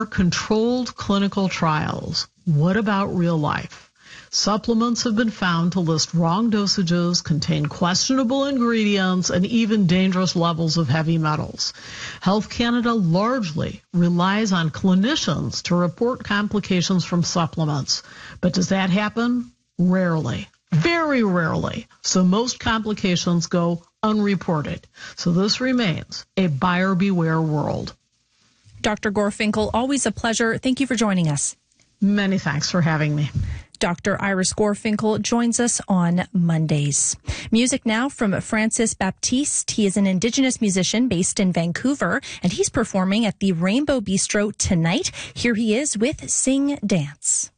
controlled clinical trials. What about real life? Supplements have been found to list wrong dosages, contain questionable ingredients, and even dangerous levels of heavy metals. Health Canada largely relies on clinicians to report complications from supplements. But does that happen? Rarely. Very rarely. So most complications go unreported. So this remains a buyer beware world. Dr. Gorfinkel, always a pleasure. Thank you for joining us. Many thanks for having me. Dr. Iris Gorfinkel joins us on Mondays. Music now from Francis Baptiste. He is an Indigenous musician based in Vancouver, and he's performing at the Rainbow Bistro tonight. Here he is with Sing Dance.